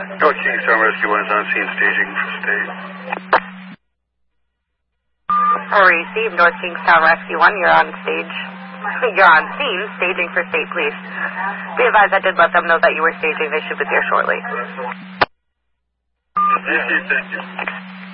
North Kingstown Rescue 1 is on scene staging for state. Received, North Kingstown Rescue 1, you're on stage. You're on scene, staging for state police. Be advised, I did let them know that you were staging. They should be there shortly. Thank you.